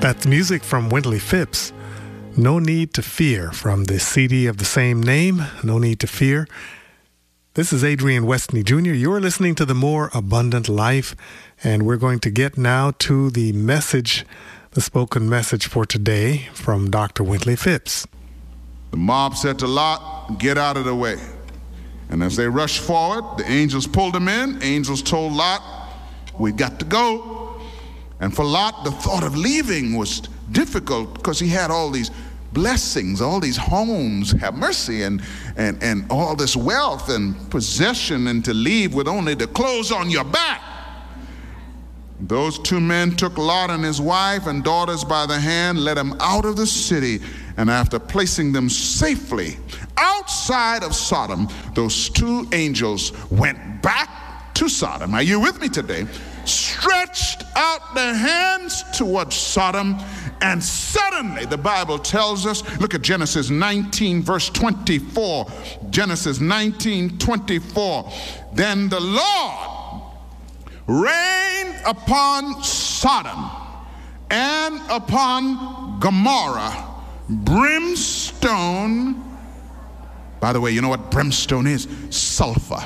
That's music from Wintley Phipps. No Need to Fear from the CD of the same name, No Need to Fear. This is Adrian Westney Jr. You're listening to The More Abundant Life, and we're going to get now to the message, the spoken message for today from Dr. Wintley Phipps. The mob said to Lot, "Get out of the way." And as they rushed forward, the angels pulled them in. Angels told Lot, "We got to go." And for Lot, the thought of leaving was difficult because he had all these blessings, all these homes, have mercy, and all this wealth and possession, and to leave with only the clothes on your back. Those two men took Lot and his wife and daughters by the hand, led them out of the city, and after placing them safely outside of Sodom, those two angels went back to Sodom. Are you with me today? Stretched out their hands towards Sodom, and suddenly, the Bible tells us, look at Genesis 19, verse 24. Genesis 19:24. Then the Lord rained upon Sodom and upon Gomorrah brimstone. By the way, you know what brimstone is? Sulfur.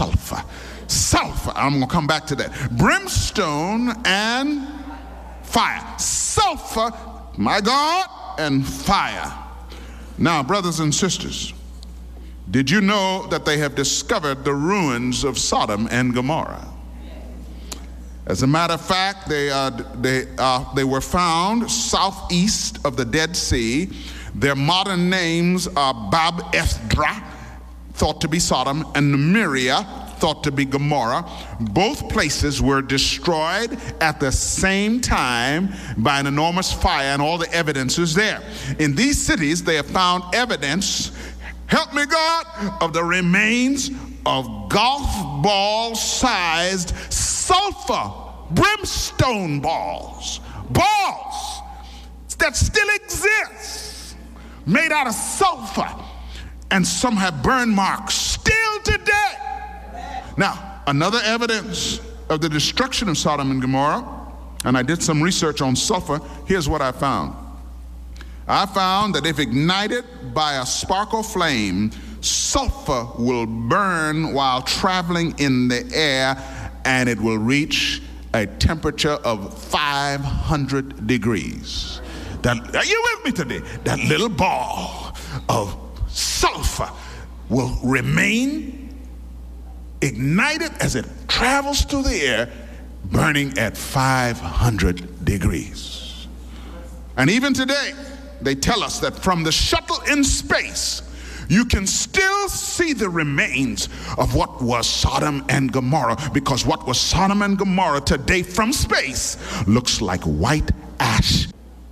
I'm going to come back to that. Brimstone and fire. Sulfur, my God, and fire. Now, brothers and sisters, did you know that they have discovered the ruins of Sodom and Gomorrah? As a matter of fact, they were found southeast of the Dead Sea. Their modern names are Bab-ethra, thought to be Sodom, and Numeria, thought to be Gomorrah. Both places were destroyed at the same time by an enormous fire, and all the evidence is there. In these cities, they have found evidence, help me God, of the remains of golf ball-sized sulfur brimstone balls that still exist, made out of sulfur, and some have burn marks still today. Now, another evidence of the destruction of Sodom and Gomorrah, and I did some research on sulfur. Here's what I found. I found that if ignited by a sparkle flame, sulfur will burn while traveling in the air, and it will reach a temperature of 500 degrees. Are you with me today? That little ball of sulfur will remain ignited as it travels through the air, burning at 500 degrees. And even today, they tell us that from the shuttle in space, you can still see the remains of what was Sodom and Gomorrah, because what was Sodom and Gomorrah today from space looks like white ash.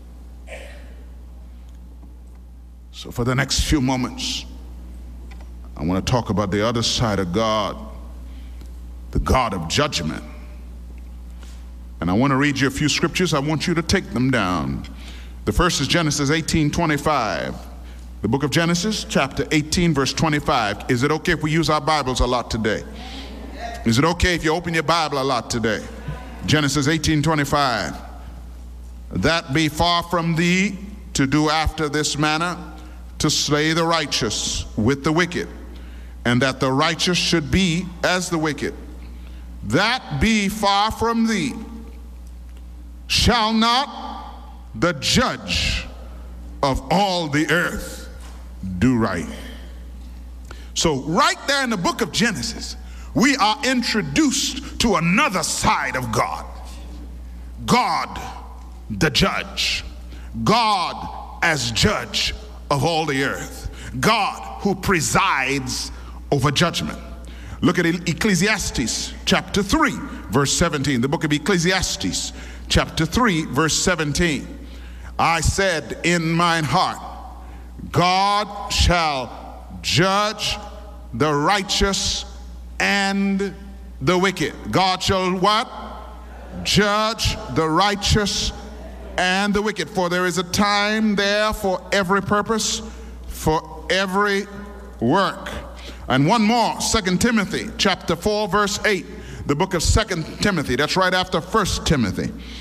So for the next few moments, I want to talk about the other side of God, the God of judgment. And I want to read you a few scriptures. I want you to take them down. The first is Genesis 18:25. The book of Genesis, chapter 18, verse 25. Is it okay if we use our Bibles a lot today? Is it okay if you open your Bible a lot today? Genesis 18:25. That be far from thee to do after this manner, to slay the righteous with the wicked, and that the righteous should be as the wicked. That be far from thee. Shall not the judge of all the earth do right? So right there in the book of Genesis, we are introduced to another side of God. God, the judge. God as judge of all the earth. God who presides over judgment. Look at Ecclesiastes chapter 3, verse 17. The book of Ecclesiastes chapter 3, verse 17. I said in mine heart, God shall judge the righteous and the wicked. God shall what? Judge the righteous and the wicked. For there is a time there for every purpose, for every work. And one more, 2 Timothy chapter 4, verse 8. The book of 2 Timothy, that's right after 1 Timothy.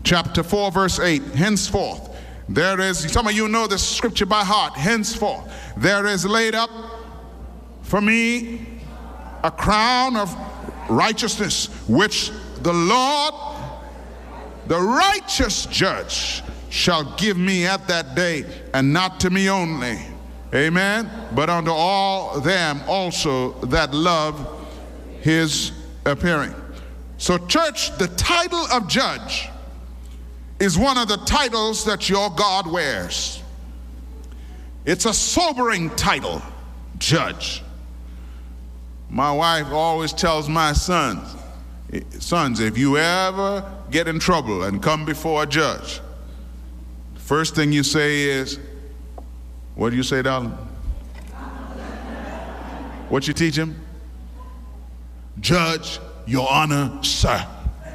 chapter 4, verse 8. Henceforth, there is, some of you know this scripture by heart. Henceforth, there is laid up for me a crown of righteousness, which the Lord, the righteous judge, shall give me at that day, and not to me only, amen, but unto all them also that love his appearing. So church, the title of judge is one of the titles that your God wears. It's a sobering title, judge. My wife always tells my sons, if you ever get in trouble and come before a judge, first thing you say is, what do you say, darling? What you teach him? Judge, your honor, sir.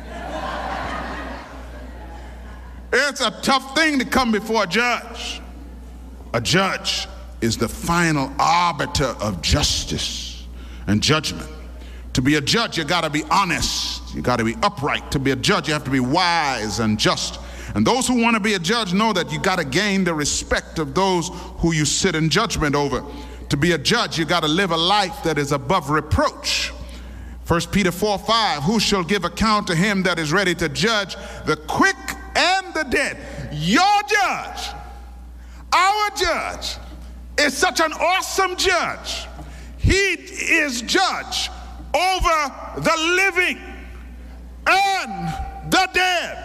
It's a tough thing to come before a judge. A judge is the final arbiter of justice and judgment. To be a judge, you got to be honest. You got to be upright. To be a judge, you have to be wise and just. And those who want to be a judge know that you got to gain the respect of those who you sit in judgment over. To be a judge, you got to live a life that is above reproach. 1 Peter 4:5, who shall give account to him that is ready to judge the quick and the dead? Your judge, our judge, is such an awesome judge. He is judge over the living and the dead.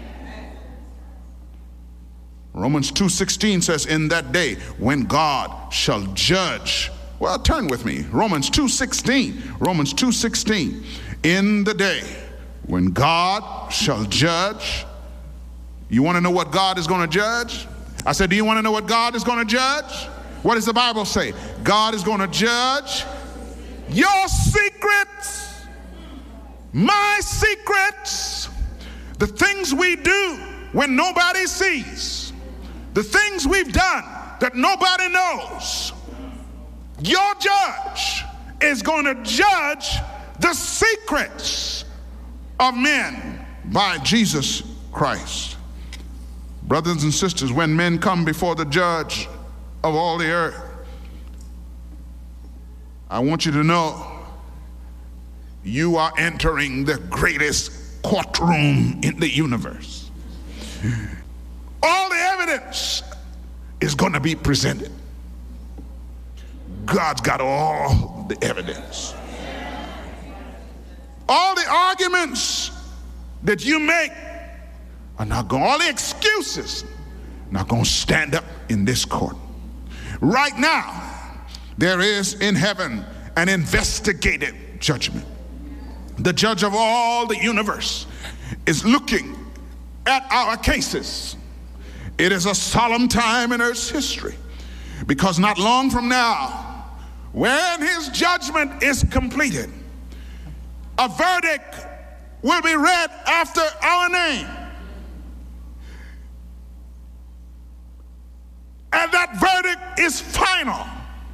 Romans 2:16 says, in that day when God shall judge. Well, turn with me. Romans 2:16. Romans 2:16. In the day when God shall judge. You want to know what God is going to judge? I said, do you want to know what God is going to judge? What does the Bible say? God is going to judge your secrets, my secrets, the things we do when nobody sees, the things we've done that nobody knows. Your judge is going to judge the secrets of men by Jesus Christ. Brothers and sisters, when men come before the judge of all the earth, I want you to know you are entering the greatest courtroom in the universe. All the evidence is going to be presented. God's got all the evidence. All the arguments that you make are not going, all the excuses not going to stand up in this court. Right now, there is in heaven an investigative judgment. The judge of all the universe is looking at our cases. It is a solemn time in Earth's history, because not long from now, when his judgment is completed, a verdict will be read after our name. And that verdict is final.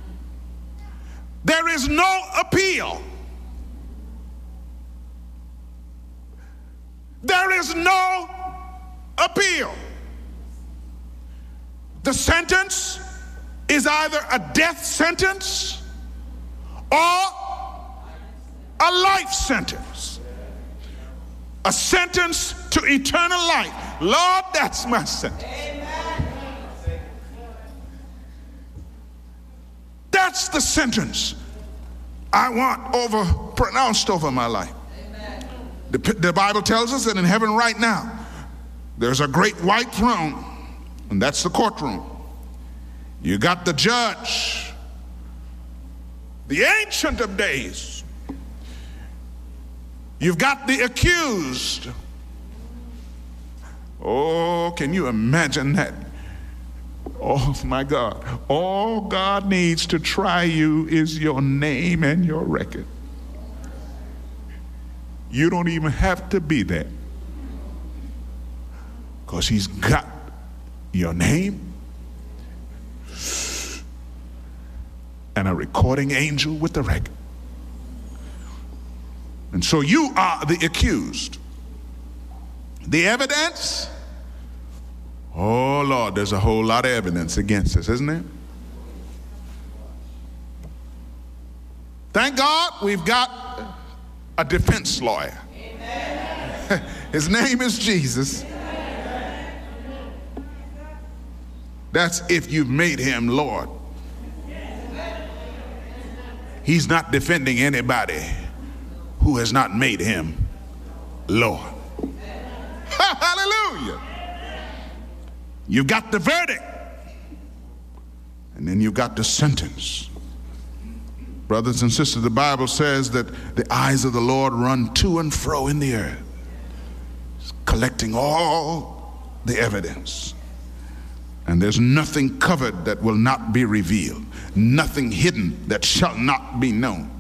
There is no appeal. There is no appeal. The sentence is either a death sentence or a life sentence. A sentence to eternal life. Lord, that's my sentence. That's the sentence I want pronounced over my life. The Bible tells us that in heaven right now, there's a great white throne, and that's the courtroom. You got the judge, the Ancient of Days. You've got the accused. Oh, can you imagine that? Oh my God. All God needs to try you is your name and your record. You don't even have to be there, because he's got your name and a recording angel with the record. And so you are the accused. The evidence? Oh, Lord, there's a whole lot of evidence against us, isn't there? Thank God we've got a defense lawyer. Amen. His name is Jesus. That's if you've made him Lord. He's not defending anybody who has not made him Lord. Hallelujah. You've got the verdict, and then you've got the sentence. Brothers and sisters, the Bible says that the eyes of the Lord run to and fro in the earth, collecting all the evidence. And there's nothing covered that will not be revealed, nothing hidden that shall not be known.